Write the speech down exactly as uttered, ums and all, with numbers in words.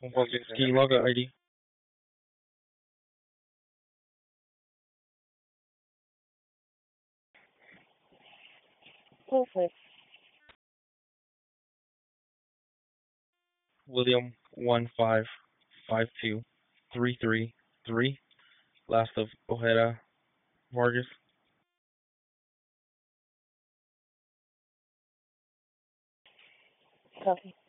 Ski logger I D. Perfect. William one five five two three three three. Last of Ojeda Vargas. Copy.